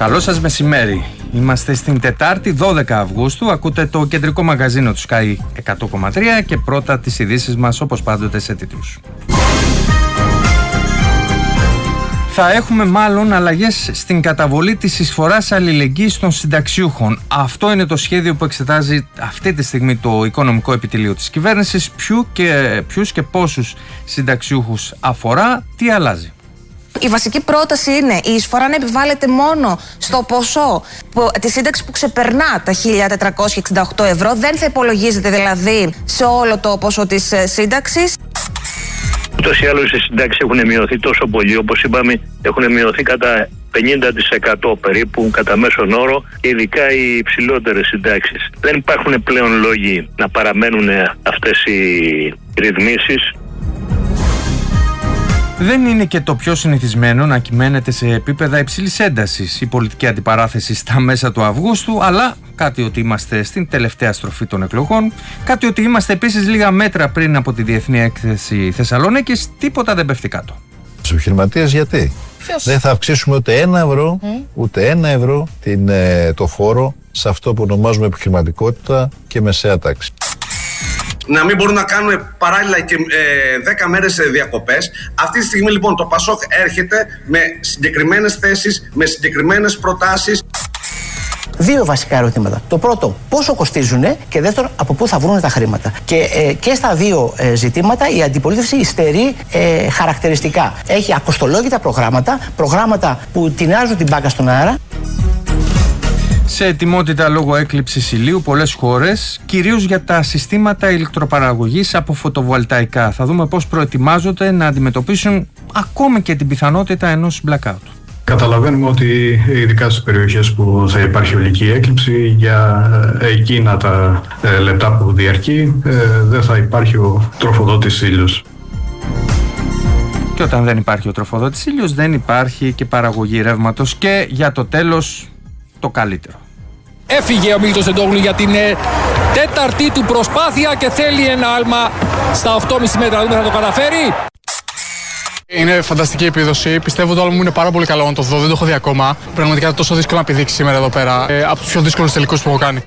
Καλό σας μεσημέρι. Είμαστε στην Τετάρτη 12 Αυγούστου. Ακούτε το κεντρικό μαγαζίνο του Sky 100,3 και πρώτα τις ειδήσεις μας όπως πάντοτε σε τίτλους. Θα έχουμε μάλλον αλλαγές στην καταβολή της εισφοράς αλληλεγγύης των συνταξιούχων. Αυτό είναι το σχέδιο που εξετάζει αυτή τη στιγμή το Οικονομικό Επιτελείο της Κυβέρνησης. Ποιους και πόσους συνταξιούχους αφορά, τι αλλάζει. Η βασική πρόταση είναι η εισφορά να επιβάλλεται μόνο στο ποσό τη σύνταξη που ξεπερνά τα 1.468 ευρώ. Δεν θα υπολογίζεται δηλαδή σε όλο το ποσό της σύνταξης. Ούτως ή άλλως οι συντάξεις έχουν μειωθεί τόσο πολύ, όπως είπαμε, έχουν μειωθεί κατά 50% περίπου κατά μέσον όρο, ειδικά οι υψηλότερες συντάξεις. Δεν υπάρχουν πλέον λόγοι να παραμένουν αυτές οι ρυθμίσεις. Δεν είναι και το πιο συνηθισμένο να κυμαίνεται σε επίπεδα υψηλής έντασης η πολιτική αντιπαράθεση στα μέσα του Αυγούστου, αλλά κάτι ότι είμαστε στην τελευταία στροφή των εκλογών, κάτι ότι είμαστε επίσης λίγα μέτρα πριν από τη Διεθνή Έκθεση Θεσσαλονίκης, τίποτα δεν πέφτει κάτω. Στους επιχειρηματίες γιατί? Δεν θα αυξήσουμε ούτε ένα ευρώ το φόρο σε αυτό που ονομάζουμε επιχειρηματικότητα και μεσαία τάξη. Να μην μπορούν να κάνουν παράλληλα και 10 μέρες διακοπές. Αυτή τη στιγμή λοιπόν το ΠΑΣΟΚ έρχεται με συγκεκριμένες θέσεις, με συγκεκριμένες προτάσεις. Δύο βασικά ερωτήματα. Το πρώτο, πόσο κοστίζουνε, και δεύτερον, από πού θα βρουν τα χρήματα. Και στα δύο ζητήματα η αντιπολίτευση υστερεί χαρακτηριστικά. Έχει ακοστολόγητα προγράμματα που τεινάζουν την μπάκα στον αέρα. Σε ετοιμότητα λόγω έκλειψης ηλίου πολλές χώρες, κυρίως για τα συστήματα ηλεκτροπαραγωγής από φωτοβολταϊκά. Θα δούμε πώς προετοιμάζονται να αντιμετωπίσουν ακόμη και την πιθανότητα ενός blackout. Καταλαβαίνουμε ότι ειδικά στις περιοχές που θα υπάρχει ολική έκλειψη, για εκείνα τα λεπτά που διαρκεί δεν θα υπάρχει ο τροφοδότης ήλιος. Και όταν δεν υπάρχει ο τροφοδότης ήλιος δεν υπάρχει και παραγωγή ρεύματος. Και για το τέλος το καλύτερο. Έφυγε ο Μίλτος Τεντόγλου για την τέταρτη του προσπάθεια και θέλει ένα άλμα στα 8,5 μέτρα. Δεν θα το καταφέρει. Είναι φανταστική επίδοση. Πιστεύω το άλμα μου είναι πάρα πολύ καλό να το δω. Δεν το έχω δει ακόμα. Πραγματικά είναι τόσο δύσκολο να πηδήξει σήμερα εδώ πέρα. Από τους πιο δύσκολους τελικούς που έχω κάνει.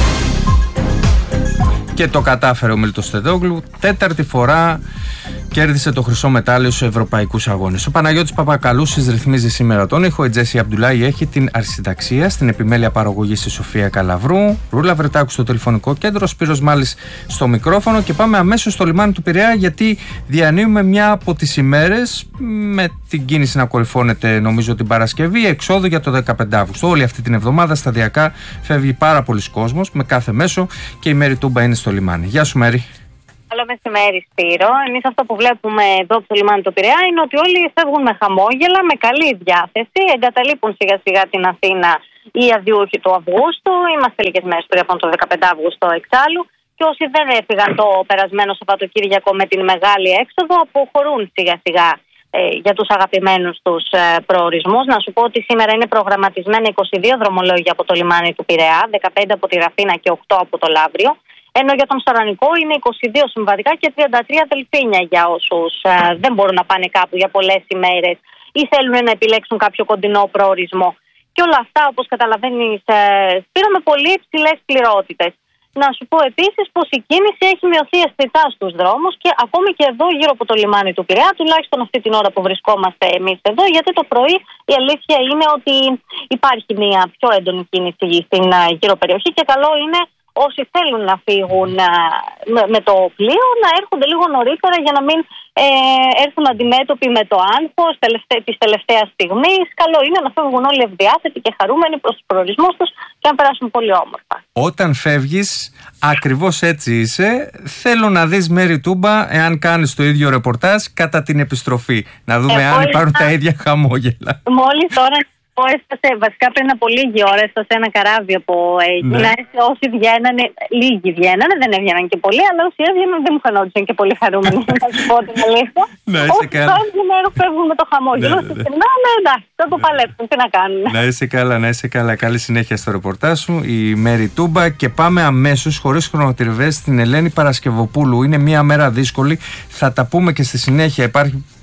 Και το κατάφερε ο Μίλτος Τεντόγλου. Τέταρτη φορά κέρδισε το χρυσό μετάλλιο στους ευρωπαϊκούς αγώνες. Ο Παναγιώτης Παπακαλούσης ρυθμίζει σήμερα τον ήχο. Η Τζέσι Αμπτουλάη έχει την αρχισυνταξία. Στην επιμέλεια παραγωγής η Σοφία Καλαβρού. Ρούλα Βρετάκου στο τηλεφωνικό κέντρο. Σπύρος Μάλης στο μικρόφωνο. Και πάμε αμέσως στο λιμάνι του Πειραιά, γιατί διανύουμε μια από τις ημέρες με την κίνηση να κορυφώνεται νομίζω την Παρασκευή εξόδου για το 15 Αύγουστο. Όλη αυτή την εβδομάδα σταδιακά φεύγει πάρα πολλοί κόσμος με κάθε μέσο και η Μέρη Τούμπα είναι στο λιμάνι. Γεια σου Μέρη. Καλό μεσημέρι, Σπύρο. Εμείς αυτό που βλέπουμε εδώ στο λιμάνι του Πειραιά είναι ότι όλοι φεύγουν με χαμόγελα, με καλή διάθεση. Εγκαταλείπουν σιγά σιγά την Αθήνα οι αδειούχοι του Αυγούστου. Είμαστε λίγες μέρες πριν από το 15 Αύγουστο εξάλλου. Και όσοι δεν έφυγαν το περασμένο Σαββατοκύριακο με την μεγάλη έξοδο, αποχωρούν σιγά σιγά για τους αγαπημένους τους προορισμούς. Να σου πω ότι σήμερα είναι προγραμματισμένα 22 δρομολόγια από το λιμάνι του Πειραιά, 15 από τη Ραφίνα και 8 από το Λαύριο. Ενώ για τον Σαρανικό είναι 22 συμβατικά και 33 δελφίνια για όσους δεν μπορούν να πάνε κάπου για πολλές ημέρες ή θέλουν να επιλέξουν κάποιο κοντινό προορισμό. Και όλα αυτά, όπως καταλαβαίνεις, Σπύρο, με πολύ υψηλές πληρότητες. Να σου πω επίσης πως η κίνηση έχει μειωθεί αισθητά στους δρόμους και ακόμη και εδώ γύρω από το λιμάνι του Πειραιά, τουλάχιστον αυτή την ώρα που βρισκόμαστε εμείς εδώ, γιατί το πρωί η αλήθεια είναι ότι υπάρχει μια πιο έντονη κίνηση στην γύρω περιοχή και καλό είναι όσοι θέλουν να φύγουν με το πλοίο να έρχονται λίγο νωρίτερα για να μην έρθουν αντιμέτωποι με το άγχος της τελευταίας στιγμής. Καλό είναι να φεύγουν όλοι ευδιάθετοι και χαρούμενοι προς τους προορισμούς τους και να περάσουν πολύ όμορφα. Όταν φεύγεις, ακριβώς έτσι είσαι. Θέλω να δεις, Μέρη Τούμπα, εάν κάνεις το ίδιο ρεπορτάζ κατά την επιστροφή. Να δούμε αν υπάρχουν τα ίδια χαμόγελα. Μόλις τώρα έφτασε, βασικά πριν από λίγη ώρα, έφτασε ένα καράβι από Αίγυπτο. Όσοι βγαίνανε, λίγοι βγαίνανε, δεν έβγαιναν και πολλοί, αλλά όσοι έβγαιναν δεν μου φαινόντουσαν και πολύ χαρούμενοι. Να σου πω την αλήθεια. Όσοι φεύγουν με το χαμόγελο, ναι, εντάξει, θα το παλέψουν. Τι να κάνουν. Να είσαι καλά. Καλή συνέχεια στο ρεπορτάζ σου, η Μέρη Τούμπα. Και πάμε αμέσως, χωρίς χρονοτριβές, στην Ελένη Παρασκευοπούλου. Είναι μια μέρα δύσκολη. Θα τα πούμε και στη συνέχεια. Υπάρχει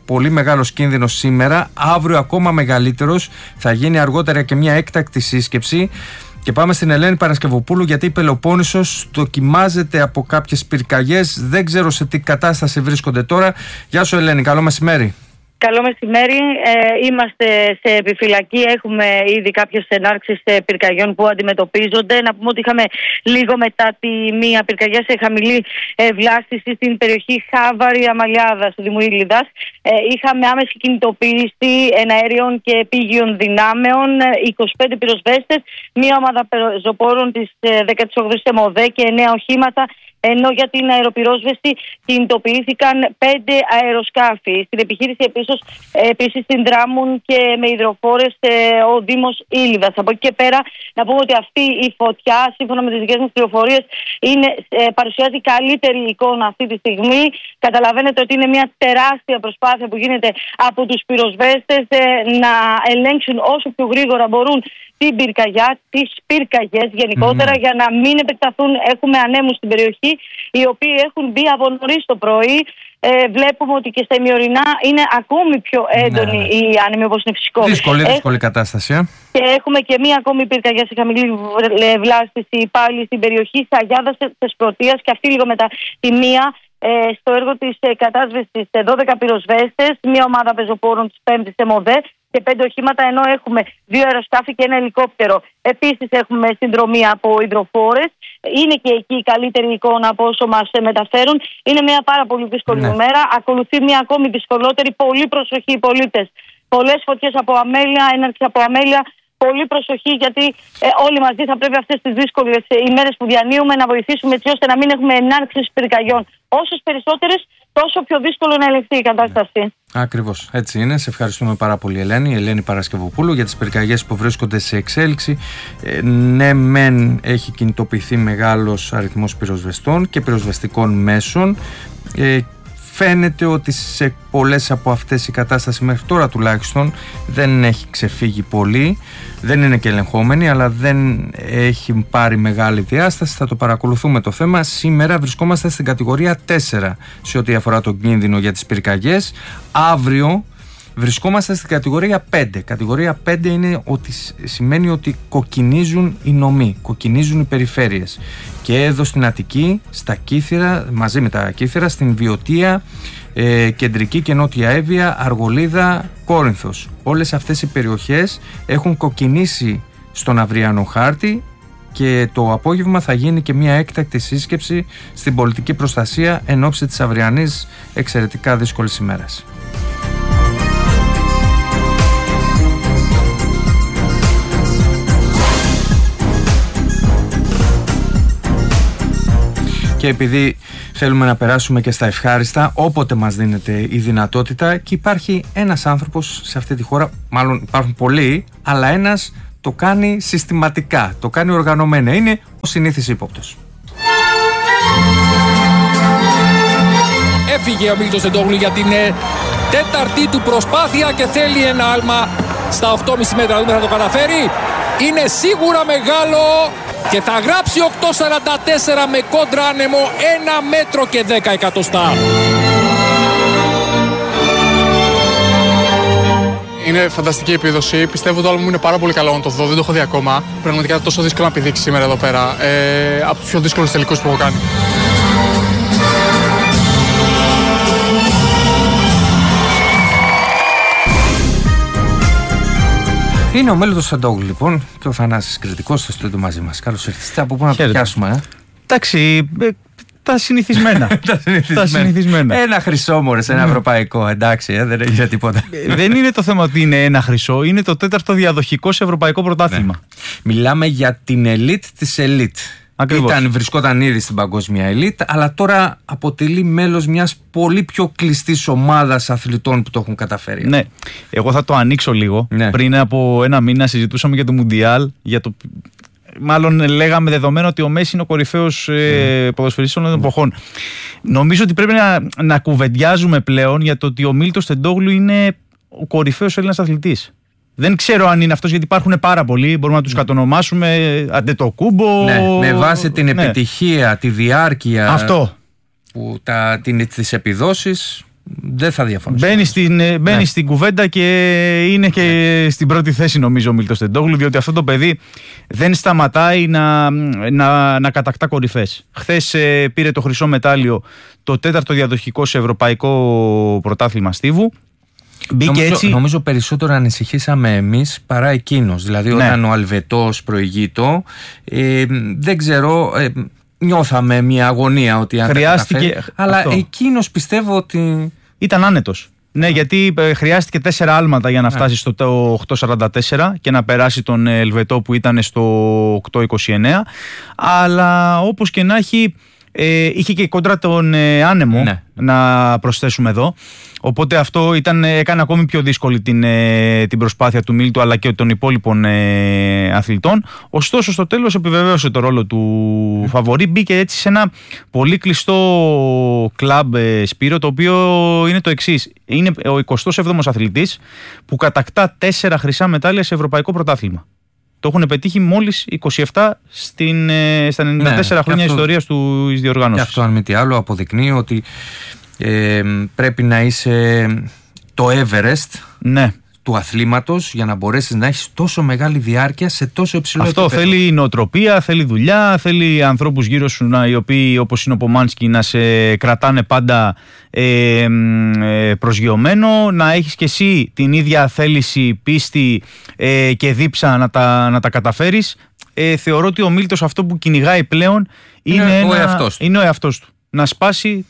πολύ μεγάλος κίνδυνος σήμερα, αύριο ακόμα μεγαλύτερος. Θα γίνει αργότερα και μια έκτακτη σύσκεψη. Και πάμε στην Ελένη Παρασκευοπούλου, γιατί η Πελοπόννησος δοκιμάζεται από κάποιες πυρκαγιές. Δεν ξέρω σε τι κατάσταση βρίσκονται τώρα. Γεια σου Ελένη, καλό μεσημέρι. Καλό μεσημέρι. Είμαστε σε επιφυλακή. Έχουμε ήδη κάποιες ενάρξεις πυρκαγιών που αντιμετωπίζονται. Να πούμε ότι είχαμε λίγο μετά τη μία πυρκαγιά σε χαμηλή βλάστηση στην περιοχή Χάβαρη-Αμαλιάδα, του Δήμου Ήλιδας. Είχαμε άμεση κινητοποίηση εναέριων και επίγειων δυνάμεων, 25 πυροσβέστες, μία ομάδα πεζοπόρων της 18ης ΕΜΟΔΕ και 9 οχήματα. Ενώ για την αεροπυρόσβεση κινητοποιήθηκαν 5 αεροσκάφη. Στην επιχείρηση επίσης συνδράμουν και με υδροφόρες ο Δήμος Ήλιδας. Από εκεί και πέρα να πούμε ότι αυτή η φωτιά, σύμφωνα με τις δικές μας πληροφορίες, παρουσιάζει καλύτερη εικόνα αυτή τη στιγμή. Καταλαβαίνετε ότι είναι μια τεράστια προσπάθεια που γίνεται από τους πυροσβέστες να ελέγξουν όσο πιο γρήγορα μπορούν την πυρκαγιά, τις πυρκαγιές γενικότερα, για να μην επεκταθούν. Έχουμε ανέμους στην περιοχή, οι οποίοι έχουν μπει από νωρίς το πρωί. Βλέπουμε ότι και στα ημιορεινά είναι ακόμη πιο έντονη η άνεμη, όπως είναι φυσικό. Δύσκολη κατάσταση. Και έχουμε και μία ακόμη πυρκαγιά σε χαμηλή βλάστηση πάλι στην περιοχή Σαγιάδας της Πρωτείας, και αυτή λίγο μετά τη μία. Στο έργο της κατάσβεσης 12 πυροσβέστες, μία ομάδα πεζοπόρων της 5ης ΕΜΟΔΕ και 5 οχήματα, ενώ έχουμε 2 αεροσκάφη και 1 ελικόπτερο. Επίσης έχουμε συνδρομή από υδροφόρες. Είναι και εκεί η καλύτερη εικόνα από όσο μας μεταφέρουν. Είναι μια πάρα πολύ δύσκολη ημέρα. Ακολουθεί μια ακόμη δυσκολότερη. Πολύ προσοχή οι πολίτες. Πολλές φωτιές από αμέλεια, έναρξη από αμέλεια. Πολύ προσοχή, γιατί όλοι μαζί θα πρέπει αυτές τις δύσκολες ημέρες που διανύουμε να βοηθήσουμε, έτσι ώστε να μην έχουμε ενάρξεις πυρκαγιών. Όσες περισσότερες, τόσο πιο δύσκολο να ελεγχθεί η κατάσταση. Ακριβώς, έτσι είναι. Σε ευχαριστούμε πάρα πολύ Ελένη. Ελένη Παρασκευοπούλου, για τις πυρκαγιές που βρίσκονται σε εξέλιξη. Ναι, μεν έχει κινητοποιηθεί μεγάλος αριθμός πυροσβεστών και πυροσβεστικών μέσων. Φαίνεται ότι σε πολλές από αυτές η κατάσταση μέχρι τώρα τουλάχιστον δεν έχει ξεφύγει πολύ, δεν είναι και ελεγχόμενη, αλλά δεν έχει πάρει μεγάλη διάσταση. Θα το παρακολουθούμε το θέμα. Σήμερα βρισκόμαστε στην κατηγορία 4 σε ό,τι αφορά τον κίνδυνο για τις πυρκαγιές. Αύριο βρισκόμαστε στην κατηγορία 5. Κατηγορία 5 είναι ότι σημαίνει ότι κοκκινίζουν οι νομοί, κοκκινίζουν οι περιφέρειες. Και εδώ στην Αττική, στα Κύθυρα, μαζί με τα Κύθυρα, στην Βιωτία, Κεντρική και Νότια Εύβοια, Αργολίδα, Κόρινθος. Όλες αυτές οι περιοχές έχουν κοκκινήσει στον αυριανό χάρτη, και το απόγευμα θα γίνει και μια έκτακτη σύσκεψη στην πολιτική προστασία εν ώψη της αυριανής εξαιρετικά δύσκολης ημέρας. Και επειδή θέλουμε να περάσουμε και στα ευχάριστα, όποτε μας δίνεται η δυνατότητα, και υπάρχει ένας άνθρωπος σε αυτή τη χώρα, μάλλον υπάρχουν πολλοί, αλλά ένας το κάνει συστηματικά, το κάνει οργανωμένα. Είναι ο συνήθις ύποπτος. Έφυγε ο Μίλτος Τεντόγλου για την τέταρτη του προσπάθεια και θέλει ένα άλμα στα 8,5 μέτρα. Δεν θα το καταφέρει. Είναι σίγουρα μεγάλο και θα γράψει 8,44 με κόντρα άνεμο, 1 μέτρο και 10 εκατοστά. Είναι φανταστική επίδοση. Πιστεύω το άλμα μου είναι πάρα πολύ καλό να το δω. Δεν το έχω δει ακόμα. Πραγματικά τόσο δύσκολο να πηδήξει σήμερα εδώ πέρα. Από τους πιο δύσκολους τελικούς που έχω κάνει. Είναι ο Μέλιτος Τεντόγλου λοιπόν, και ο Θανάσης Κρητικός στο στούντιο μαζί μας. Καλώς ήρθατε. Από πού να το πιάσουμε, Εντάξει, τα συνηθισμένα. Τα συνηθισμένα. Ένα χρυσό, μωρές, ένα ευρωπαϊκό. Εντάξει, δεν έγινε τίποτα. Δεν είναι το θέμα ότι είναι ένα χρυσό, είναι το 4ο διαδοχικό σε ευρωπαϊκό πρωτάθλημα. Ναι. Μιλάμε για την ελίτ της ελίτ. Βρισκόταν ήδη στην παγκόσμια ελίτ, αλλά τώρα αποτελεί μέλος μιας πολύ πιο κλειστής ομάδας αθλητών που το έχουν καταφέρει. Ναι, εγώ θα το ανοίξω λίγο. Ναι. Πριν από ένα μήνα συζητούσαμε για το Μουντιάλ, μάλλον λέγαμε δεδομένο ότι ο Μέση είναι ο κορυφαίος ποδοσφαιριστής όλων των εποχών. Νομίζω ότι πρέπει να κουβεντιάζουμε πλέον για το ότι ο Μίλτος Τεντόγλου είναι ο κορυφαίος Έλληνας αθλητής. Δεν ξέρω αν είναι αυτός, γιατί υπάρχουν πάρα πολλοί. Μπορούμε να τους κατονομάσουμε. Αντετοκούμπο. Ναι, με βάση την επιτυχία, τη διάρκεια. Αυτό. Τις επιδόσεις. δεν θα διαφωνήσω. Μπαίνει στην κουβέντα και είναι και στην πρώτη θέση, νομίζω, ο Μίλτος Τεντόγλου, διότι αυτό το παιδί δεν σταματάει να κατακτά κορυφές. Χθες πήρε το χρυσό μετάλλιο, το 4ο διαδοχικό σε ευρωπαϊκό πρωτάθλημα στίβου. Νομίζω περισσότερο ανησυχήσαμε εμείς παρά εκείνος. Δηλαδή, όταν ο Αλβετός προηγείτο, δεν ξέρω. Νιώθαμε μια αγωνία ότι αν χρειάστηκε. Αλλά εκείνος πιστεύω ότι ήταν άνετος. Ναι, γιατί χρειάστηκε 4 άλματα για να φτάσει στο 8.44 και να περάσει τον Ελβετό που ήταν στο 8.29. Αλλά όπως και να έχει, είχε και κόντρα τον άνεμο, να προσθέσουμε εδώ. Οπότε αυτό έκανε ακόμη πιο δύσκολη την προσπάθεια του Μίλτου αλλά και των υπόλοιπων αθλητών. Ωστόσο στο τέλος επιβεβαίωσε το ρόλο του φαβορί. Μπήκε έτσι σε ένα πολύ κλειστό κλαμπ, Σπύρο, το οποίο είναι το εξής. Είναι ο 27ος αθλητής που κατακτά 4 χρυσά μετάλλια σε ευρωπαϊκό πρωτάθλημα. Το έχουν πετύχει μόλις 27 στα 94 χρόνια ιστορίας της διοργάνωσης. Και αυτό, αν μη τι άλλο, αποδεικνύει ότι πρέπει να είσαι το Everest του αθλήματος για να μπορέσεις να έχεις τόσο μεγάλη διάρκεια σε τόσο υψηλό επίπεδο. Αυτό θέλει νοοτροπία, θέλει δουλειά, θέλει ανθρώπους γύρω σου οι οποίοι, όπως είναι ο Πομάνσκι, να σε κρατάνε πάντα προσγειωμένο, να έχεις και εσύ την ίδια θέληση, πίστη και δίψα να τα καταφέρεις. Θεωρώ ότι ο Μίλτος αυτό που κυνηγάει πλέον είναι ο εαυτός του. Να σπάσει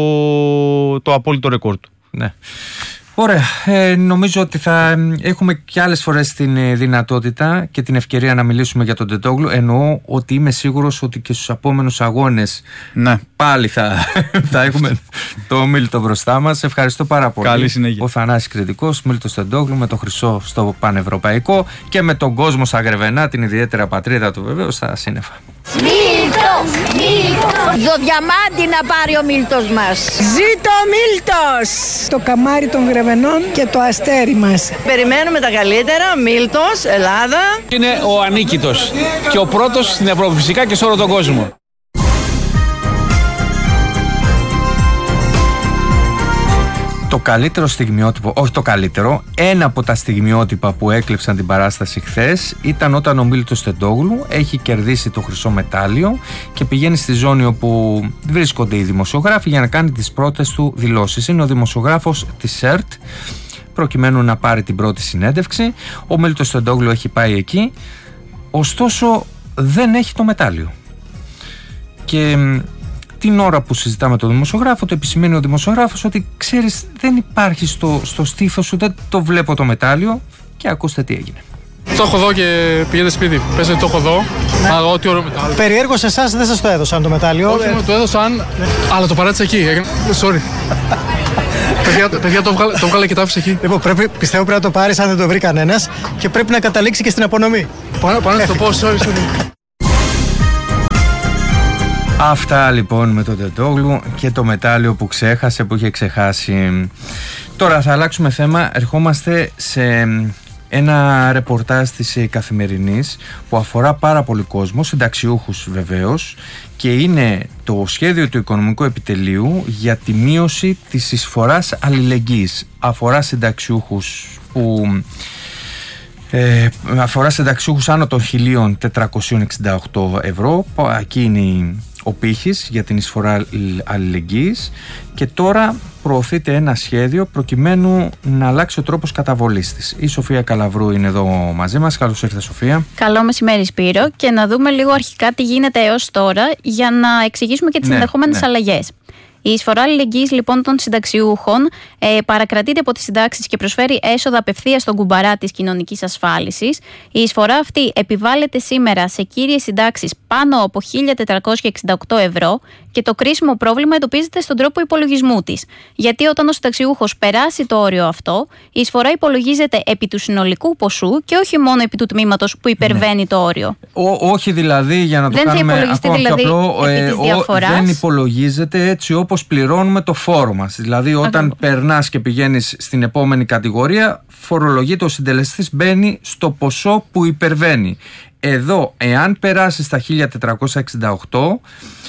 το απόλυτο ρεκόρ του. Ναι. Ωραία. Νομίζω ότι θα έχουμε και άλλες φορές την δυνατότητα και την ευκαιρία να μιλήσουμε για τον Τεντόγλου. Εννοώ ότι είμαι σίγουρος ότι και στους επόμενους αγώνες πάλι θα έχουμε το Μίλτο μπροστά μας. Ευχαριστώ πάρα πολύ. Καλή συνέχεια. Ο Θανάσης Κρητικός, Μίλτος Τεντόγλου, με το χρυσό στο πανευρωπαϊκό και με τον κόσμο στα Γρεβενά, την ιδιαίτερα πατρίδα του βεβαίως, στα σύννεφα. Μίλτος! Το διαμάντι να πάρει ο Μίλτος μας. Ζήτω ο Μίλτος! Το καμάρι των Γρεβενών και το αστέρι μας. Περιμένουμε τα καλύτερα. Μίλτος, Ελλάδα. Είναι ο ανίκητος και ο πρώτος στην Ευρώπη, φυσικά, και σε όλο τον κόσμο. Το καλύτερο στιγμιότυπο, όχι το καλύτερο, ένα από τα στιγμιότυπα που έκλεψαν την παράσταση χθες ήταν όταν ο Μίλτος Τεντόγλου έχει κερδίσει το χρυσό μετάλλιο και πηγαίνει στη ζώνη όπου βρίσκονται οι δημοσιογράφοι για να κάνει τις πρώτες του δηλώσεις. Είναι ο δημοσιογράφος της ΣΕΡΤ, προκειμένου να πάρει την πρώτη συνέντευξη. Ο Μίλτος Τεντόγλου έχει πάει εκεί, ωστόσο δεν έχει το μετάλλιο. Και την ώρα που συζητάμε τον δημοσιογράφο, το επισημαίνει ο δημοσιογράφος ότι ξέρεις, δεν υπάρχει στο στήθος σου, δεν το βλέπω το μετάλλιο. Και ακούστε τι έγινε. Το έχω δω και πηγαίνετε σπίτι. Πες ότι το έχω δω. Αλλά ό,τι ωραίο μετάλλιο. Περιέργως εσάς δεν σας το έδωσαν το μετάλλιο. Όχι, μου το έδωσαν, αλλά το παράτησα εκεί. Sorry. Παιδιά, το βγάλε και το άφησε εκεί. Λοιπόν, πιστεύω πρέπει να το πάρεις αν δεν το βρει κανένας και πρέπει να καταλήξει και στην απονομή. Πάνω να το πω, sorry. Αυτά λοιπόν με τον Τεντόγλου και το μετάλλιο που ξέχασε, που είχε ξεχάσει. Τώρα θα αλλάξουμε θέμα. Ερχόμαστε σε ένα ρεπορτάζ της Καθημερινής που αφορά πάρα πολύ κόσμο, συνταξιούχους βεβαίως, και είναι το σχέδιο του Οικονομικού Επιτελείου για τη μείωση της εισφοράς αλληλεγγύης. Αφορά συνταξιούχους αφορά συνταξιούχους άνω των 1.468 ευρώ. Εκεί είναι ο πύχης για την εισφορά αλληλεγγύης και τώρα προωθείται ένα σχέδιο προκειμένου να αλλάξει ο τρόπος καταβολής της. Η Σοφία Καλαβρού είναι εδώ μαζί μας. Καλώς ήρθες, Σοφία. Καλό μεσημέρι, Σπύρο, και να δούμε λίγο αρχικά τι γίνεται έως τώρα για να εξηγήσουμε και τις ενδεχόμενες αλλαγές. Η εισφορά αλληλεγγύης λοιπόν των συνταξιούχων παρακρατείται από τις συντάξεις και προσφέρει έσοδα απευθείας στον κουμπαρά της κοινωνικής ασφάλισης. Η εισφορά αυτή επιβάλλεται σήμερα σε κύριες συντάξεις πάνω από 1.468 ευρώ και το κρίσιμο πρόβλημα εντοπίζεται στον τρόπο υπολογισμού της. Γιατί όταν ο συνταξιούχος περάσει το όριο αυτό, η εισφορά υπολογίζεται επί του συνολικού ποσού και όχι μόνο επί του τμήματος που υπερβαίνει το όριο. Όχι δηλαδή, για να το κάνουμε ακόμα πιο απλό, δεν υπολογίζεται έτσι όπως πληρώνουμε το φόρο μας. Δηλαδή όταν περνάς και πηγαίνεις στην επόμενη κατηγορία, φορολογείται, ο συντελεστής μπαίνει στο ποσό που υπερβαίνει. Εδώ, εάν περάσει στα 1.468,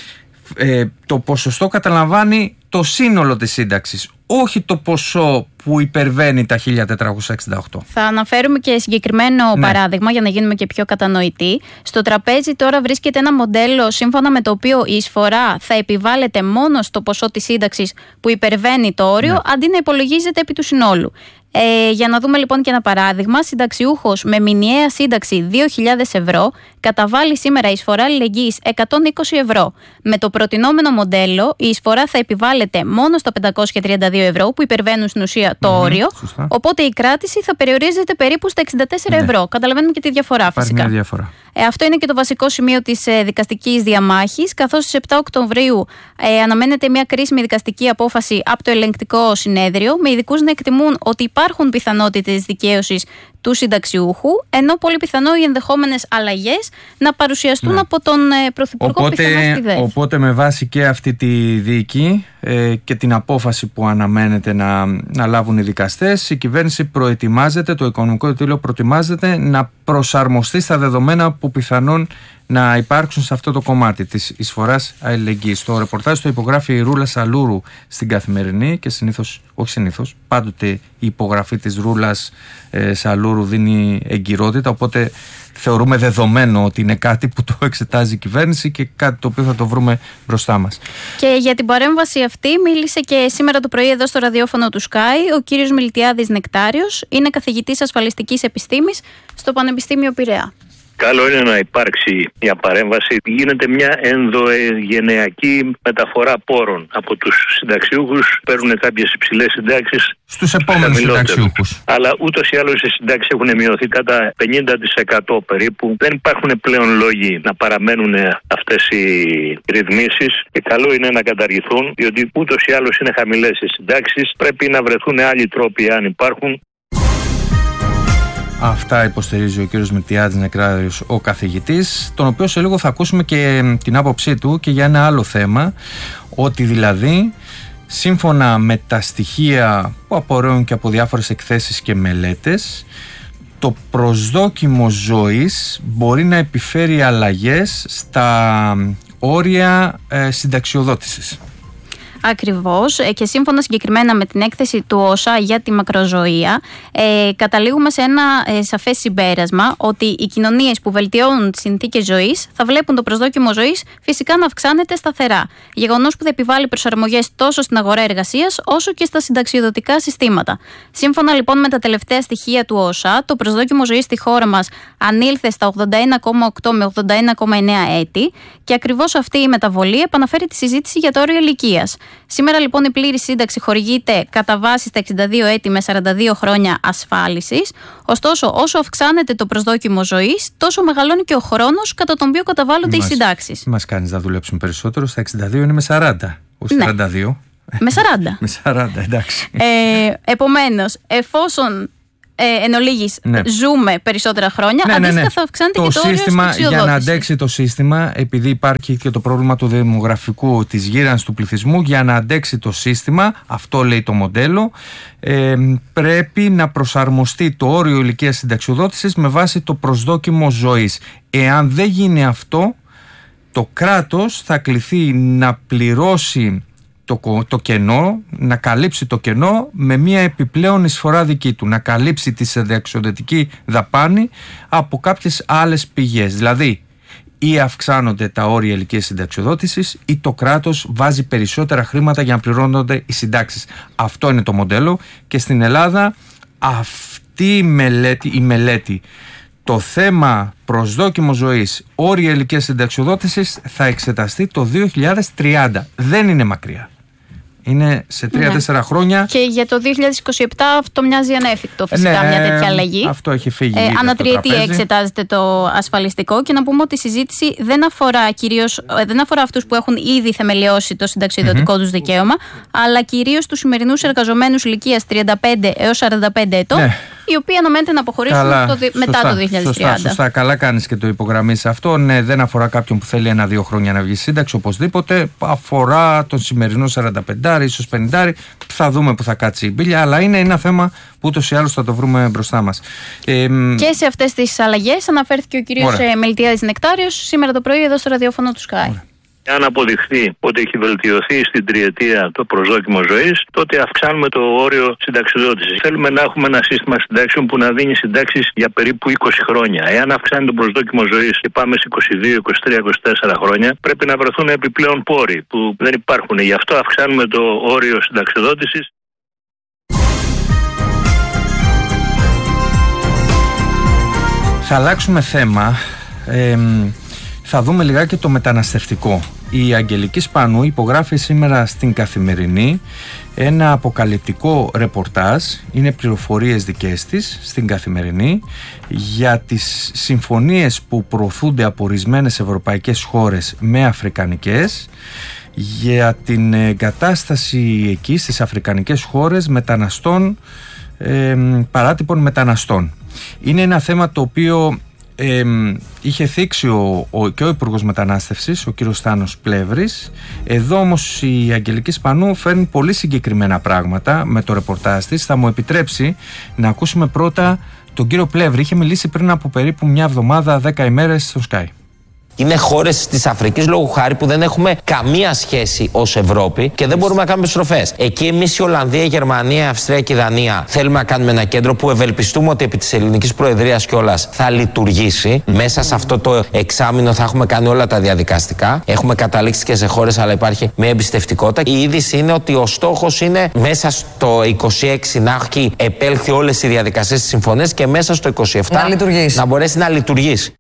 το ποσοστό καταλαμβάνει το σύνολο της σύνταξης, όχι το ποσό που υπερβαίνει τα 1.468. Θα αναφέρουμε και συγκεκριμένο παράδειγμα για να γίνουμε και πιο κατανοητοί. Στο τραπέζι τώρα βρίσκεται ένα μοντέλο σύμφωνα με το οποίο η εισφορά θα επιβάλλεται μόνο στο ποσό της σύνταξης που υπερβαίνει το όριο, αντί να υπολογίζεται επί του συνόλου. Για να δούμε λοιπόν και ένα παράδειγμα, συνταξιούχος με μηνιαία σύνταξη 2.000 ευρώ καταβάλει σήμερα εισφορά αλληλεγγύης 120 ευρώ. Με το προτινόμενο μοντέλο η εισφορά θα επιβάλλεται μόνο στα 532 ευρώ που υπερβαίνουν στην ουσία το όριο, οπότε η κράτηση θα περιορίζεται περίπου στα 64 ευρώ. Καταλαβαίνουμε και τη διαφορά φυσικά. Μια διαφορά. Αυτό είναι και το βασικό σημείο της δικαστικής διαμάχης, καθώς στις 7 Οκτωβρίου αναμένεται μια κρίσιμη δικαστική απόφαση από το ελεγκτικό συνέδριο, με ειδικούς να εκτιμούν ότι υπάρχουν πιθανότητες δικαίωσης του συνταξιούχου, ενώ πολύ πιθανό οι ενδεχόμενες αλλαγές να παρουσιαστούν από τον Πρωθυπουργό πιθανά στη ΔΕΘ. Οπότε με βάση και αυτή τη δίκη και την απόφαση που αναμένεται να λάβουν οι δικαστές, η κυβέρνηση προετοιμάζεται, το Οικονομικό Επιτελείο προετοιμάζεται να προσαρμοστεί στα δεδομένα που πιθανόν να υπάρξουν σε αυτό το κομμάτι της εισφοράς αλληλεγγύης. Το ρεπορτάζ το υπογράφει η Ρούλα Σαλούρου στην Καθημερινή και πάντοτε η υπογραφή της Ρούλας Σαλούρου δίνει εγκυρότητα, οπότε θεωρούμε δεδομένο ότι είναι κάτι που το εξετάζει η κυβέρνηση και κάτι το οποίο θα το βρούμε μπροστά μας. Και για την παρέμβαση αυτή μίλησε και σήμερα το πρωί εδώ στο ραδιόφωνο του Sky ο κύριος Μιλτιάδης Νεκτάριος, είναι καθηγητής ασφαλιστικής επιστήμης στο Πανεπιστήμιο Πειραιά. Καλό είναι να υπάρξει μια παρέμβαση. Γίνεται μια ενδογενειακή μεταφορά πόρων από τους συνταξιούχους. Παίρνουν κάποιες υψηλές συντάξεις στους επόμενους συνταξιούχους. Αλλά ούτως ή άλλως οι συντάξεις έχουν μειωθεί κατά 50% περίπου. Δεν υπάρχουν πλέον λόγοι να παραμένουν αυτές οι ρυθμίσεις και καλό είναι να καταργηθούν, διότι ούτως ή άλλως είναι χαμηλές οι συντάξεις. Πρέπει να βρεθούν άλλοι τρόποι, αν υπάρχουν. Αυτά υποστηρίζει ο κύριος Μιλτιάδης Νεκτάριος, ο καθηγητής, τον οποίο σε λίγο θα ακούσουμε και την άποψή του και για ένα άλλο θέμα, ότι δηλαδή σύμφωνα με τα στοιχεία που απορρέουν και από διάφορες εκθέσεις και μελέτες, το προσδόκιμο ζωής μπορεί να επιφέρει αλλαγές στα όρια συνταξιοδότησης. Ακριβώς, και σύμφωνα συγκεκριμένα με την έκθεση του ΟΣΑ για τη μακροζωία, καταλήγουμε σε ένα σαφές συμπέρασμα ότι οι κοινωνίες που βελτιώνουν τις συνθήκες ζωής θα βλέπουν το προσδόκιμο ζωής φυσικά να αυξάνεται σταθερά. Γεγονός που θα επιβάλλει προσαρμογές τόσο στην αγορά εργασίας όσο και στα συνταξιοδοτικά συστήματα. Σύμφωνα λοιπόν με τα τελευταία στοιχεία του ΟΣΑ, το προσδόκιμο ζωής στη χώρα μας ανήλθε στα 81,8 με 81,9 έτη και ακριβώς αυτή η μεταβολή επαναφέρει τη συζήτηση για το όριο ηλικίας. Σήμερα λοιπόν η πλήρη σύνταξη χορηγείται κατά βάση στα 62 έτη με 42 χρόνια ασφάλισης. Ωστόσο, όσο αυξάνεται το προσδόκιμο ζωής, τόσο μεγαλώνει και ο χρόνος κατά τον οποίο καταβάλλονται οι συντάξεις. Μας κάνεις να δουλέψουμε περισσότερο, στα 62 είναι με 40, όχι 42. Με 40. Με 40, εντάξει. Επομένως, εφόσον εν ολίγης ζούμε περισσότερα χρόνια, αντίστοιχα θα αυξάνεται και το όριο συνταξιοδότησης. Για να αντέξει το σύστημα, επειδή υπάρχει και το πρόβλημα του δημογραφικού, της γύρανσης του πληθυσμού, για να αντέξει το σύστημα, αυτό λέει το μοντέλο, πρέπει να προσαρμοστεί το όριο ηλικίας συνταξιοδότησης με βάση το προσδόκιμο ζωής. Εάν δεν γίνει αυτό, το κράτος θα κληθεί να πληρώσει το κενό, να καλύψει το κενό με μια επιπλέον εισφορά δική του, να καλύψει τη συνταξιοδοτική δαπάνη από κάποιες άλλες πηγές. Δηλαδή, ή αυξάνονται τα όρια ηλικίας συνταξιοδότησης ή το κράτος βάζει περισσότερα χρήματα για να πληρώνονται οι συντάξεις. Αυτό είναι το μοντέλο και στην Ελλάδα αυτή η μελέτη, το θέμα προσδόκιμο ζωής, όρια ηλικίας συνταξιοδότησης θα εξεταστεί το 2030. Δεν είναι μακριά. Είναι σε 3-4 χρόνια. Και για το 2027 αυτό μοιάζει ανέφικτο φυσικά, μια τέτοια αλλαγή. Αυτό έχει φύγει. Ανά τριετία εξετάζεται το ασφαλιστικό και να πούμε ότι η συζήτηση δεν αφορά αυτούς που έχουν ήδη θεμελιώσει το συνταξιοδοτικό τους δικαίωμα, αλλά κυρίως τους σημερινούς εργαζομένους ηλικίας 35 έως 45 ετών, οι οποίοι αναμένεται να αποχωρήσουν μετά το 2030. Σωστά, καλά κάνεις και το υπογραμμίσεις αυτό. Ναι, δεν αφορά κάποιον που θέλει 1-2 χρόνια να βγει σύνταξη οπωσδήποτε. Αφορά τον σημερινό 45, ίσως 50. Θα δούμε που θα κάτσει η μπίλια, αλλά είναι ένα θέμα που ούτως ή άλλως θα το βρούμε μπροστά μας. Και σε αυτές τις αλλαγές αναφέρθηκε ο κύριος Μιλτιάδης Νεκτάριος σήμερα το πρωί εδώ στο ραδιόφωνο του Sky. Αν αποδειχθεί ότι έχει βελτιωθεί στην τριετία το προσδόκιμο ζωής, τότε αυξάνουμε το όριο συνταξιοδότησης. Θέλουμε να έχουμε ένα σύστημα συντάξεων που να δίνει συντάξεις για περίπου 20 χρόνια. Εάν αυξάνει το προσδόκιμο ζωής και πάμε σε 22, 23, 24 χρόνια, πρέπει να βρεθούν επιπλέον πόροι που δεν υπάρχουν. Γι' αυτό αυξάνουμε το όριο συνταξιοδότησης. Θα αλλάξουμε θέμα. Θα δούμε λιγάκι το μεταναστευτικό. Η Αγγελική Σπανού υπογράφει σήμερα στην Καθημερινή ένα αποκαλυπτικό ρεπορτάζ, είναι πληροφορίες δικές της στην Καθημερινή, για τις συμφωνίες που προωθούνται από ορισμένες ευρωπαϊκές χώρες με αφρικανικές, για την εγκατάσταση εκεί στις αφρικανικές χώρες μεταναστών, παράτυπων μεταναστών. Είναι ένα θέμα το οποίο είχε θίξει και ο Υπουργός Μετανάστευσης, ο κύριος Στάνος Πλεύρης. Εδώ όμως η Αγγελική Σπανού φέρνει πολύ συγκεκριμένα πράγματα με το ρεπορτάζ της. Θα μου επιτρέψει να ακούσουμε πρώτα τον κύριο Πλεύρη. Είχε μιλήσει πριν από περίπου μια εβδομάδα, 10 ημέρες στο Sky. Είναι χώρες της Αφρικής, λόγω χάρη, που δεν έχουμε καμία σχέση ως Ευρώπη και δεν μπορούμε να κάνουμε επιστροφές. Εκεί εμείς η Ολλανδία, η Γερμανία, η Αυστρία και η Δανία θέλουμε να κάνουμε ένα κέντρο που ευελπιστούμε ότι επί της ελληνικής προεδρίας κιόλας θα λειτουργήσει. Μέσα σε αυτό το εξάμηνο θα έχουμε κάνει όλα τα διαδικαστικά. Έχουμε καταλήξει και σε χώρες, αλλά υπάρχει μια εμπιστευτικότητα. Η είδηση είναι ότι ο στόχος είναι μέσα στο 26 να έχει επέλθει όλες οι διαδικασίες της συμφωνίας και μέσα στο 27 να μπορέσει να λειτουργήσει.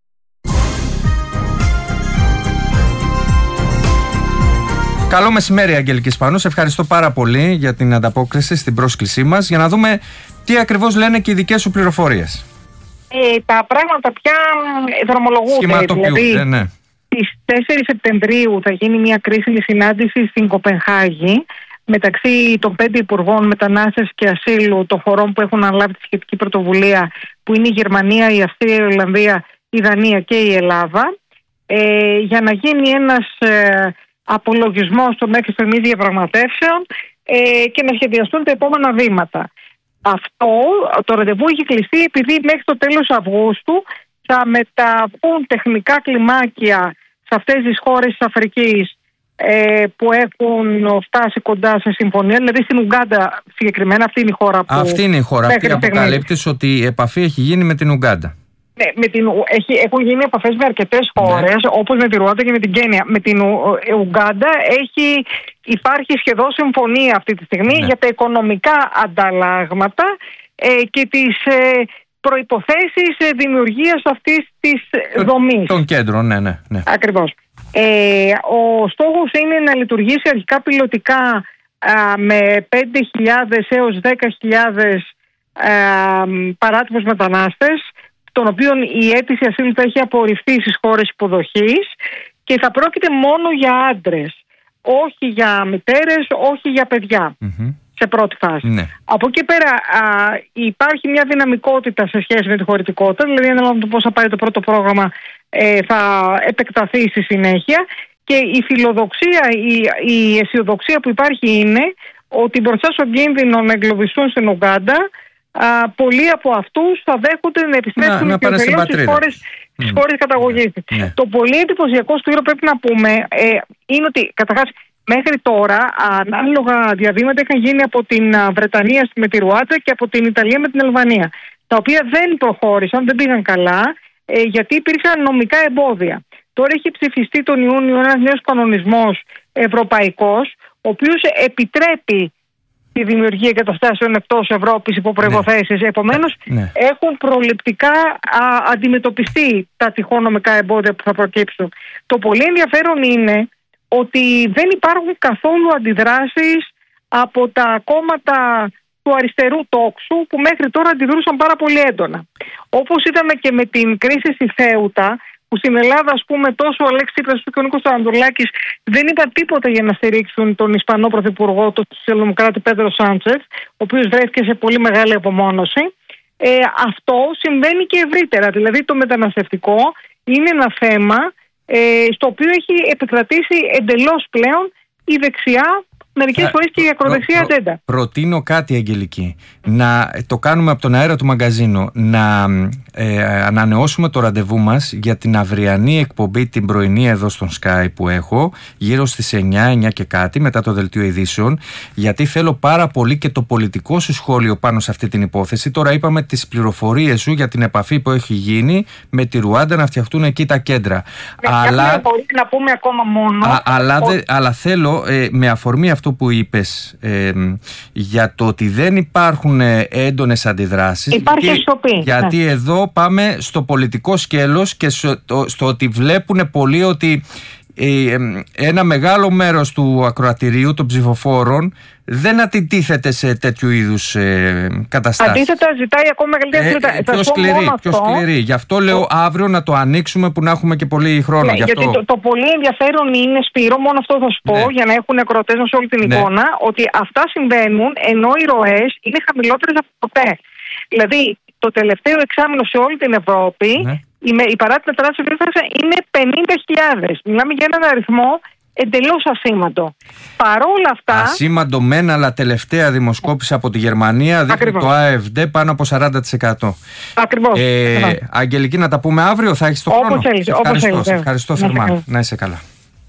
Καλό μεσημέρι, Αγγελική Σπανού. Σε ευχαριστώ πάρα πολύ για την ανταπόκριση στην πρόσκλησή μας, για να δούμε τι ακριβώς λένε και οι δικές σου πληροφορίες. Τα πράγματα πια δρομολογούνται. Δηλαδή, ναι. Στις 4 Σεπτεμβρίου θα γίνει μια κρίσιμη συνάντηση στην Κοπενχάγη μεταξύ των 5 υπουργών μετανάστευσης και ασύλου των χωρών που έχουν αναλάβει τη σχετική πρωτοβουλία, που είναι η Γερμανία, η Αυστρία, η Ολλανδία, η Δανία και η Ελλάδα, για να γίνει ένας απολογισμός των μέχρι στιγμής διαπραγματεύσεων και να σχεδιαστούν τα επόμενα βήματα. Αυτό το ραντεβού έχει κλειστεί επειδή μέχρι το τέλος Αυγούστου θα μεταβούν τεχνικά κλιμάκια σε αυτές τις χώρες της Αφρικής που έχουν φτάσει κοντά σε συμφωνία, δηλαδή στην Ουγκάντα συγκεκριμένα. Αυτή είναι η χώρα που... Αυτή είναι η χώρα. Αυτή αποκαλύπτεις ότι η επαφή έχει γίνει με την Ουγκάντα. Ναι, έχουν γίνει επαφές με αρκετές χώρες, όπως με τη Ρουάντα και με την Κένια. Με την Ουγκάντα υπάρχει σχεδόν συμφωνία αυτή τη στιγμή για τα οικονομικά ανταλλάγματα και τις προϋποθέσεις δημιουργίας αυτής της δομής. Των κέντρων, ναι. Ακριβώς. Ο στόχος είναι να λειτουργήσει αρχικά πιλωτικά με 5.000 έως 10.000 παράτυπους μετανάστες, των οποίων η αίτηση ασύλου θα έχει απορριφθεί στις χώρες υποδοχής και θα πρόκειται μόνο για άντρες, όχι για μητέρες, όχι για παιδιά σε πρώτη φάση. Ναι. Από εκεί πέρα υπάρχει μια δυναμικότητα σε σχέση με τη χωρητικότητα, δηλαδή ανάλογα το πώς θα πάει το πρώτο πρόγραμμα θα επεκταθεί στη συνέχεια, και η φιλοδοξία, η αισιοδοξία που υπάρχει είναι ότι μπροστά στον κίνδυνο να εγκλωβιστούν στην Ουγκάντα, πολλοί από αυτούς θα δέχονται να επιστρέψουν στις χώρες καταγωγής. Ναι. Το πολύ εντυπωσιακό στο πρέπει να πούμε είναι ότι καταρχάς μέχρι τώρα ανάλογα διαβήματα είχαν γίνει από την Βρετανία με τη Ρουάντα και από την Ιταλία με την Αλβανία, τα οποία δεν προχώρησαν, δεν πήγαν καλά, γιατί υπήρχαν νομικά εμπόδια. Τώρα έχει ψηφιστεί τον Ιούνιο ένας νέος κανονισμός ευρωπαϊκός, ο οποίος επιτρέπει τη δημιουργία εγκαταστάσεων εκτός Ευρώπης υπό προϋποθέσεις. Επομένως, έχουν προληπτικά αντιμετωπιστεί τα τυχόν νομικά εμπόδια που θα προκύψουν. Το πολύ ενδιαφέρον είναι ότι δεν υπάρχουν καθόλου αντιδράσεις από τα κόμματα του αριστερού τόξου, που μέχρι τώρα αντιδρούσαν πάρα πολύ έντονα. Όπως είδαμε και με την κρίση στη Θέουτα, που στην Ελλάδα, ας πούμε, τόσο ο Αλέξης Τσίπρας και ο Νίκος Ανδρουλάκης δεν είπαν τίποτα για να στηρίξουν τον Ισπανό Πρωθυπουργό, τον Σοσιαλδημοκράτη Πέντρο Σάντσεφ, ο οποίος βρέθηκε σε πολύ μεγάλη απομόνωση. Αυτό συμβαίνει και ευρύτερα. Δηλαδή, το μεταναστευτικό είναι ένα θέμα στο οποίο έχει επικρατήσει εντελώς πλέον η δεξιά μερικές φορές και η ακροδεξιά ατζέντα. Προτείνω κάτι, Αγγελική. Να το κάνουμε από τον αέρα του μαγκαζίνο. Να ανανεώσουμε το ραντεβού μας για την αυριανή εκπομπή, την πρωινή εδώ στον Sky που έχω, γύρω στις 9 και κάτι, μετά το δελτίο ειδήσεων, γιατί θέλω πάρα πολύ και το πολιτικό σου σχόλιο πάνω σε αυτή την υπόθεση. Τώρα είπαμε τις πληροφορίες σου για την επαφή που έχει γίνει με τη Ρουάντα να φτιαχτούν εκεί τα κέντρα. Αλλά μπορεί να πούμε ακόμα μόνο. Αλλά θέλω με αφορμή αυτό που είπες για το ότι δεν υπάρχουν έντονες αντιδράσεις. Υπάρχει αστοπή. Γιατί εδώ πάμε στο πολιτικό σκέλος και στο ότι βλέπουν πολλοί ότι ένα μεγάλο μέρος του ακροατηρίου των ψηφοφόρων δεν αντιτίθεται σε τέτοιου είδους καταστάσεις. Αντίθετα, ζητάει ακόμα μεγαλύτερη πιο σκληρή. Γι' αυτό λέω αύριο να το ανοίξουμε που να έχουμε και πολύ χρόνο. Ναι, γιατί το πολύ ενδιαφέρον είναι, Σπύρο, μόνο αυτό θα σου πω, για να έχουν ακροατές μας όλη την εικόνα, ότι αυτά συμβαίνουν ενώ οι ροές είναι χαμηλότερες από ποτέ. Δηλαδή, το τελευταίο εξάμηνο σε όλη την Ευρώπη, η παράτητη μετανάστευση είναι 50.000. Μιλάμε για έναν αριθμό εντελώς ασήμαντο. Παρόλα αυτά. Ασήμαντο μεν, αλλά τελευταία δημοσκόπηση από τη Γερμανία δείχνει το AfD πάνω από 40%. Ακριβώς. Αγγελική, να τα πούμε αύριο, θα έχεις το χρόνο. Σε ευχαριστώ θερμά. Να είσαι καλά.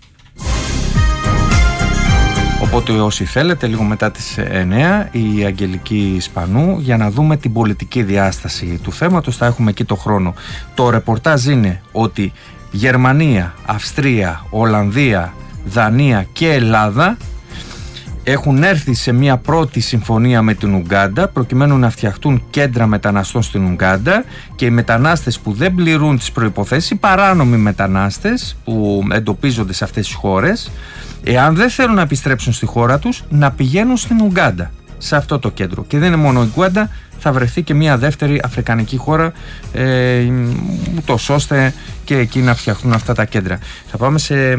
Οπότε όσοι θέλετε, λίγο μετά τις 9 η Αγγελική Σπανού, για να δούμε την πολιτική διάσταση του θέματος. Θα έχουμε εκεί το χρόνο. Το ρεπορτάζ είναι ότι Γερμανία, Αυστρία, Ολλανδία, Δανία και Ελλάδα έχουν έρθει σε μια πρώτη συμφωνία με την Ουγκάντα προκειμένου να φτιαχτούν κέντρα μεταναστών στην Ουγκάντα, και οι μετανάστες που δεν πληρούν τις προϋποθέσεις, οι παράνομοι μετανάστες που εντοπίζονται σε αυτές τις χώρες, εάν δεν θέλουν να επιστρέψουν στη χώρα τους, να πηγαίνουν στην Ουγκάντα, σε αυτό το κέντρο. Και δεν είναι μόνο η Ουγκάντα, θα βρεθεί και μια δεύτερη αφρικανική χώρα, ούτως ώστε και εκεί να φτιαχτούν αυτά τα κέντρα. Θα πάμε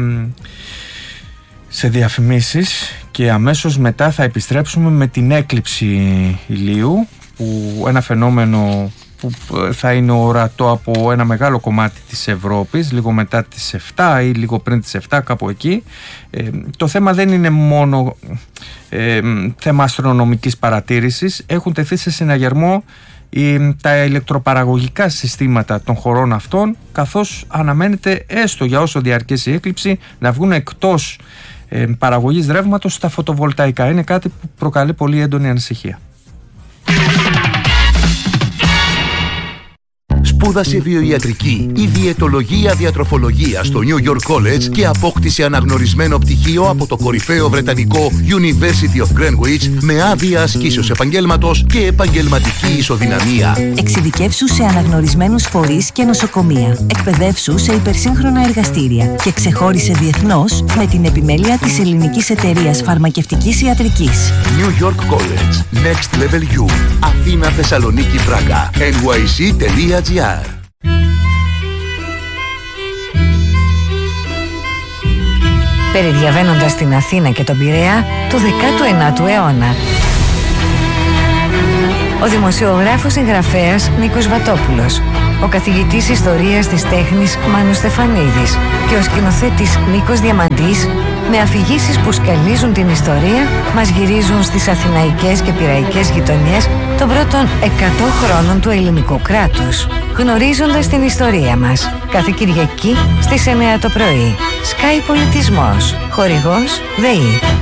σε διαφημίσεις και αμέσως μετά θα επιστρέψουμε με την έκλειψη ηλίου, που ένα φαινόμενο που θα είναι ορατό από ένα μεγάλο κομμάτι της Ευρώπης λίγο μετά τις 7 ή λίγο πριν τις 7, κάπου εκεί. Το θέμα δεν είναι μόνο θέμα αστρονομικής παρατήρησης. Έχουν τεθεί σε συναγερμό τα ηλεκτροπαραγωγικά συστήματα των χωρών αυτών, καθώς αναμένεται, έστω για όσο διαρκέσει η έκλειψη, να βγουν εκτός παραγωγής ρεύματος στα φωτοβολταϊκά. Είναι κάτι που προκαλεί πολύ έντονη ανησυχία. Σπούδασε βιοιατρική ή διαιτολογία διατροφολογία στο New York College και απόκτησε αναγνωρισμένο πτυχίο από το κορυφαίο βρετανικό University of Greenwich με άδεια ασκήσεως επαγγέλματος και επαγγελματική ισοδυναμία. Εξειδικεύσου σε αναγνωρισμένους φορείς και νοσοκομεία. Εκπαιδεύσου σε υπερσύγχρονα εργαστήρια και ξεχώρισε διεθνώς με την επιμέλεια της Ελληνικής Εταιρείας Φαρμακευτικής Ιατρικής. New York College. Next Level U. Αθήνα, Θεσσαλονίκη, Πράγα. nyc.gr. Περιδιαβαίνοντας την Αθήνα και τον Πειραιά του 19ου αιώνα. Ο δημοσιογράφος συγγραφέας Νίκος Βατόπουλος, ο καθηγητής ιστορίας της τέχνης Μάνος Στεφανίδης και ο σκηνοθέτης Νίκος Διαμαντής, με αφηγήσεις που σκαλίζουν την ιστορία, μας γυρίζουν στις αθηναϊκές και πειραϊκές γειτονιές των πρώτων 100 χρόνων του ελληνικού κράτους. Γνωρίζοντας την ιστορία μας. Κάθε Κυριακή στις 9 το πρωί. Sky Πολιτισμός. Χορηγός ΔΕΗ.